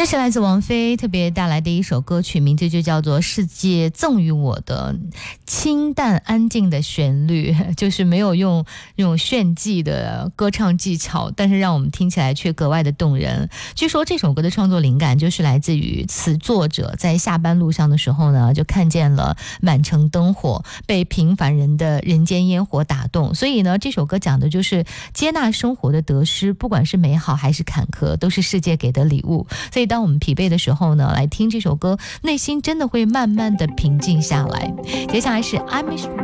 这是来自王菲特别带来的一首歌曲，名字就叫做《世界赠予我的》，清淡安静的旋律，就是没有用那种炫技的歌唱技巧，但是让我们听起来却格外的动人。据说这首歌的创作灵感就是来自于词作者在下班路上的时候呢，就看见了满城灯火，被平凡人的人间烟火打动，所以呢，这首歌讲的就是接纳生活的得失，不管是美好还是坎坷，都是世界给的礼物。所以当我们疲惫的时候呢，来听这首歌，内心真的会慢慢的平静下来。接下来是 I'm